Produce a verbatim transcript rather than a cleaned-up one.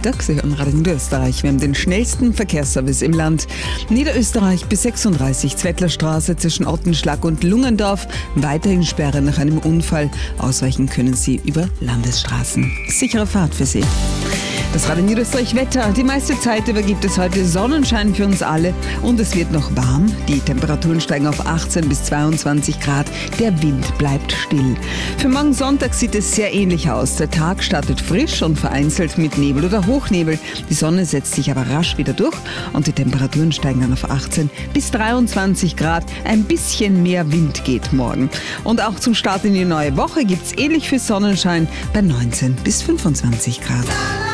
Mittag. Sie hören Radio Niederösterreich. Wir haben den schnellsten Verkehrsservice im Land. Niederösterreich bis sechsunddreißig, Zwettlerstraße zwischen Ottenschlag und Lungendorf. Weiterhin Sperre nach einem Unfall. Ausweichen können Sie über Landesstraßen. Sichere Fahrt für Sie. Das Radio Niederösterreich Wetter. Die meiste Zeit über gibt es heute Sonnenschein für uns alle und es wird noch warm. Die Temperaturen steigen auf achtzehn bis zweiundzwanzig Grad. Der Wind bleibt still. Für morgen Sonntag sieht es sehr ähnlich aus. Der Tag startet frisch und vereinzelt mit Nebel oder Hochnebel. Die Sonne setzt sich aber rasch wieder durch und die Temperaturen steigen dann auf achtzehn bis dreiundzwanzig Grad. Ein bisschen mehr Wind geht morgen. Und auch zum Start in die neue Woche gibt es ähnlich viel Sonnenschein bei neunzehn bis fünfundzwanzig Grad.